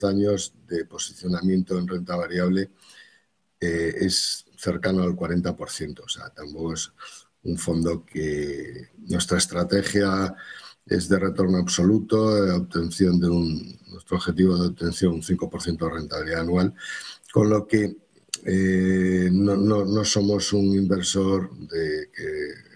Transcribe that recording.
años de posicionamiento en renta variable es cercano al 40%. O sea, tampoco es un fondo que nuestra estrategia es de retorno absoluto, de obtención de nuestro objetivo de obtención un 5% de rentabilidad anual, con lo que no somos un inversor que